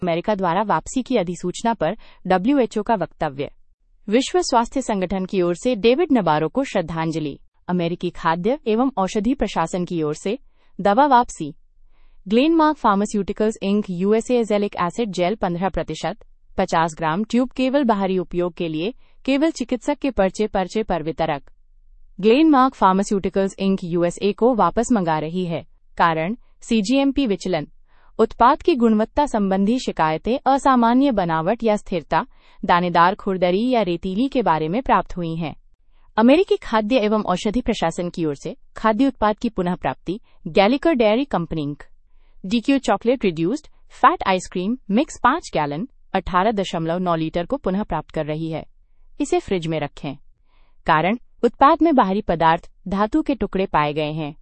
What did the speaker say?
America द्वारा वापसी की अधिसूचना पर WHO का वक्तव्य। विश्व स्वास्थ्य संगठन की ओर से डेविड नबारो को श्रद्धांजलि। अमेरिकी खाद्य एवं औषधि प्रशासन की ओर से दवा वापसी। Glenmark pharmaceuticals ink USA azelaic acid jail 15% 50 ग्राम ट्यूब केवल बाहरी उपयोग के लिए केवल चिकित्सक के पर्चे पर वितरक। ग्लेनमार्क फार्मास्यूटिकल्स इंक यूएसए को वापस मंगा रही है। कारण सीजीएमपी विचलन। उत्पाद की गुणवत्ता संबंधी शिकायतें असामान्य बनावट या स्थिरता, दानेदार खुरदरी या रेतीली के बारे में प्राप्त हुई हैं। अमेरिकी खाद्य एवं औषधि प्रशासन की ओर से खाद्य उत्पाद की पुनः प्राप्ति। गैलिकर dairy company ink DQ chocolate reduced fat ice cream mix 5 gallon 18.9 litre को पुनः प्राप्त कर रही है। इसे फ्रिज में रखें। कारण उत्पाद में बाहरी पदार्थ धातु के टुकड़े पाए गए हैं।